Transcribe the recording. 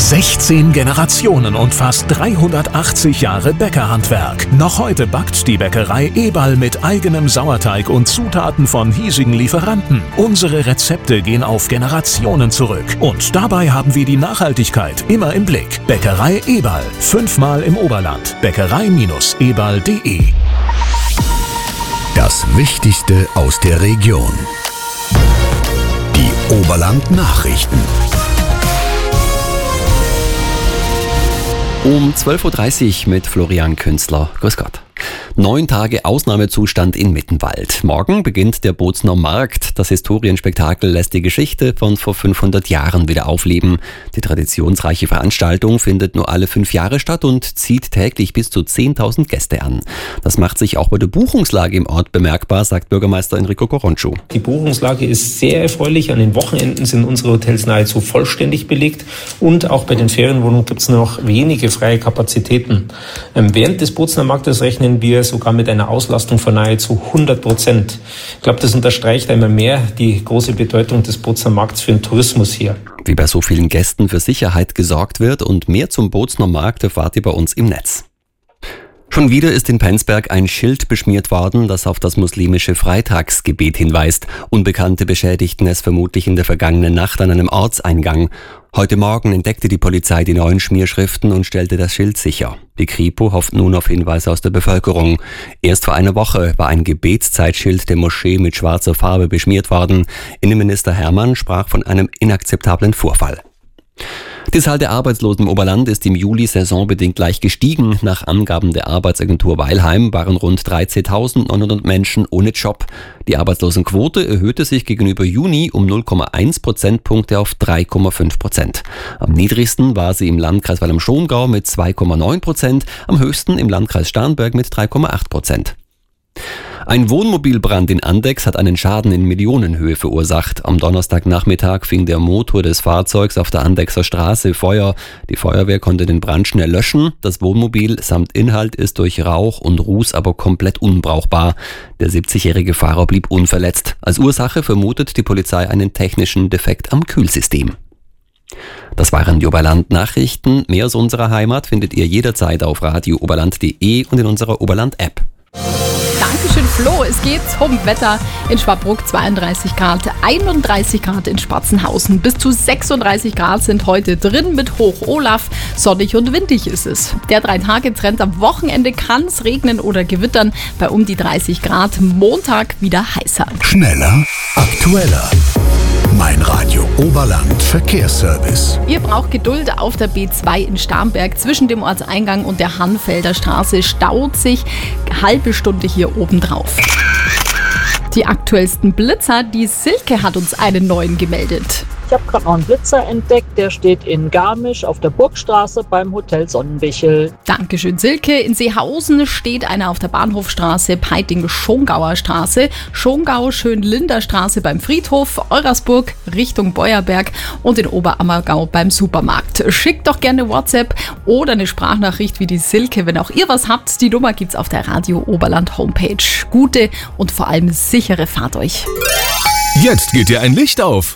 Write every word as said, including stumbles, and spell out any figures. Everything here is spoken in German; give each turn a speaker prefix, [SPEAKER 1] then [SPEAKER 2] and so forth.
[SPEAKER 1] sechzehn Generationen und fast dreihundertachtzig Jahre Bäckerhandwerk. Noch heute backt die Bäckerei Eberl mit eigenem Sauerteig und Zutaten von hiesigen Lieferanten. Unsere Rezepte gehen auf Generationen zurück. Und dabei haben wir die Nachhaltigkeit immer im Blick. Bäckerei Eberl. Fünfmal im Oberland. Bäckerei Eberl punkt de.
[SPEAKER 2] Das Wichtigste aus der Region. Die Oberland-Nachrichten.
[SPEAKER 3] Um zwölf Uhr dreißig mit Florian Künzler. Grüß Gott. Neun Tage Ausnahmezustand in Mittenwald. Morgen beginnt der Bozner Markt. Das Historienspektakel lässt die Geschichte von vor fünfhundert Jahren wieder aufleben. Die traditionsreiche Veranstaltung findet nur alle fünf Jahre statt und zieht täglich bis zu zehntausend Gäste an. Das macht sich auch bei der Buchungslage im Ort bemerkbar, sagt Bürgermeister Enrico Coroncio.
[SPEAKER 4] Die Buchungslage ist sehr erfreulich. An den Wochenenden sind unsere Hotels nahezu vollständig belegt und auch bei den Ferienwohnungen gibt es noch wenige freie Kapazitäten. Während des Bozner Marktes rechnen wir sogar mit einer Auslastung von nahezu hundert Prozent. Ich glaube, das unterstreicht einmal mehr die große Bedeutung des Bozner Markts für den Tourismus hier.
[SPEAKER 3] Wie bei so vielen Gästen für Sicherheit gesorgt wird und mehr zum Bozner Markt erfahrt ihr bei uns im Netz. Schon wieder ist in Penzberg ein Schild beschmiert worden, das auf das muslimische Freitagsgebet hinweist. Unbekannte beschädigten es vermutlich in der vergangenen Nacht an einem Ortseingang. Heute Morgen entdeckte die Polizei die neuen Schmierschriften und stellte das Schild sicher. Die Kripo hofft nun auf Hinweise aus der Bevölkerung. Erst vor einer Woche war ein Gebetszeitschild der Moschee mit schwarzer Farbe beschmiert worden. Innenminister Hermann sprach von einem inakzeptablen Vorfall. Die Zahl der Arbeitslosen im Oberland ist im Juli saisonbedingt leicht gestiegen. Nach Angaben der Arbeitsagentur Weilheim waren rund dreizehntausendneunhundert Menschen ohne Job. Die Arbeitslosenquote erhöhte sich gegenüber Juni um null Komma eins Prozentpunkte auf drei Komma fünf Prozent. Am niedrigsten war sie im Landkreis Walm-Schongau mit zwei Komma neun Prozent, am höchsten im Landkreis Starnberg mit drei Komma acht Prozent. Ein Wohnmobilbrand in Andex hat einen Schaden in Millionenhöhe verursacht. Am Donnerstagnachmittag fing der Motor des Fahrzeugs auf der Andexer Straße Feuer. Die Feuerwehr konnte den Brand schnell löschen. Das Wohnmobil samt Inhalt ist durch Rauch und Ruß aber komplett unbrauchbar. Der siebzigjährige Fahrer blieb unverletzt. Als Ursache vermutet die Polizei einen technischen Defekt am Kühlsystem. Das waren die Oberland-Nachrichten. Mehr aus unserer Heimat findet ihr jederzeit auf radio oberland punkt de und in unserer Oberland-App.
[SPEAKER 5] Dankeschön, Flo. Es geht zum Wetter. In Schwabruck zweiunddreißig Grad, einunddreißig Grad in Spatzenhausen. Bis zu sechsunddreißig Grad sind heute drin mit Hoch Olaf. Sonnig und windig ist es. Der Drei-Tage-Trend am Wochenende kann es regnen oder gewittern. Bei um die dreißig Grad. Montag wieder heißer.
[SPEAKER 2] Schneller, aktueller. Mein Radio Oberland Verkehrsservice.
[SPEAKER 5] Ihr braucht Geduld auf der B zwei in Starnberg. Zwischen dem Ortseingang und der Hanfelder Straße staut sich halbe Stunde hier oben drauf. Die aktuellsten Blitzer, die Silke hat uns einen neuen gemeldet.
[SPEAKER 6] Ich habe gerade noch einen Blitzer entdeckt, der steht in Garmisch auf der Burgstraße beim Hotel Sonnenbichel.
[SPEAKER 5] Dankeschön, Silke. In Seehausen steht einer auf der Bahnhofstraße, Peiting-Schongauer Straße, Schongau-Schönlinder-Straße beim Friedhof, Eurasburg Richtung Beuerberg und in Oberammergau beim Supermarkt. Schickt doch gerne WhatsApp oder eine Sprachnachricht wie die Silke, wenn auch ihr was habt. Die Nummer gibt's auf der Radio Oberland Homepage. Gute und vor allem sichere Fahrt euch.
[SPEAKER 1] Jetzt geht dir ein Licht auf.